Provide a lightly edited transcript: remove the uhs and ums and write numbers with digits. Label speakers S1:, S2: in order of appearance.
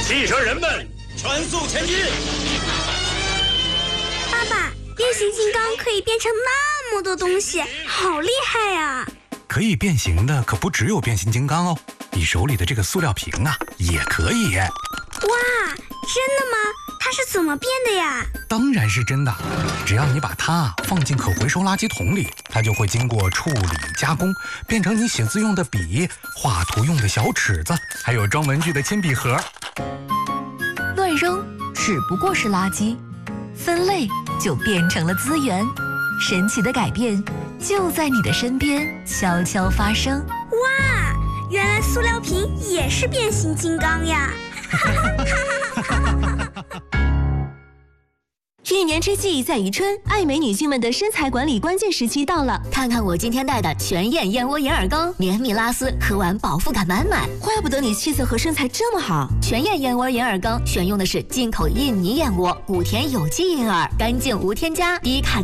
S1: 汽车人们，全速前进！
S2: 爸爸，变形金刚可以变成那么多东西，好厉害呀！
S3: 可以变形的可不只有变形金刚哦，你手里的这个塑料瓶啊，也可以。
S2: 哇，真的吗？它是怎么变的呀？
S3: 当然是真的，只要你把它放进可回收垃圾桶里，它就会经过处理加工，变成你写字用的笔、画图用的小尺子，还有装文具的铅笔盒。
S4: 乱扔只不过是垃圾，分类就变成了资源。神奇的改变就在你的身边悄悄发生。
S2: 哇，原来塑料瓶也是变形金刚呀！
S5: 一年之计在于春，爱美女性们的身材管理关键时期到了。
S6: 看看我今天带的全燕燕窝银耳羹，绵密拉丝，喝完饱腹感满满。
S5: 怪不得你气色和身材这么好。
S6: 全燕燕窝银耳羹选用的是进口印尼燕窝，谷田有机银耳，干净无添加，低卡